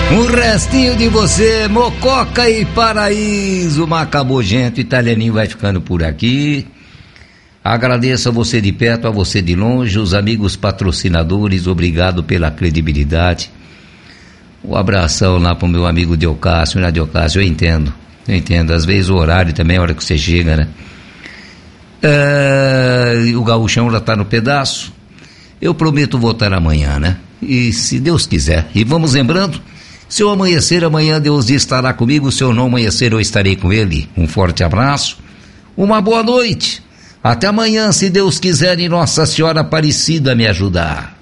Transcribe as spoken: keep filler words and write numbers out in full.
Um restinho de você, Mococa e Paraíso, acabou, gente. O Italianinho vai ficando por aqui. Agradeço a você de perto, a você de longe, os amigos patrocinadores, obrigado pela credibilidade. Um abração lá pro meu amigo Deocássio, né, Deocássio? Eu entendo, eu entendo. Às vezes o horário também, a hora que você chega, né? É, o gauchão já tá no pedaço. Eu prometo voltar amanhã, né? E se Deus quiser. E vamos lembrando, se eu amanhecer, amanhã Deus estará comigo. Se eu não amanhecer, eu estarei com Ele. Um forte abraço, uma boa noite. Até amanhã, se Deus quiser e Nossa Senhora Aparecida me ajudar.